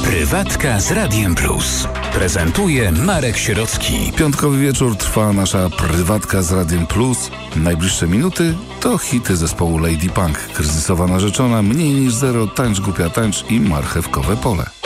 Prywatka z Radiem Plus. Prezentuje Marek Sierocki. Piątkowy wieczór trwa nasza prywatka z Radiem Plus. Najbliższe minuty to hity zespołu Lady Punk, Kryzysowa narzeczona, Mniej niż zero, Tańcz głupia tańcz i Marchewkowe pole.